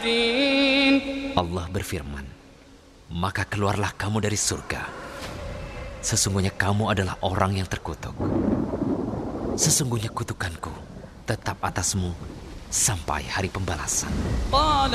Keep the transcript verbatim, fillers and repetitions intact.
الساجدين. Allah berfirman, maka keluarlah kamu dari surga. Sesungguhnya kamu adalah orang yang terkutuk. Sesungguhnya kutukanku tetap atasmu sampai hari pembalasan. قال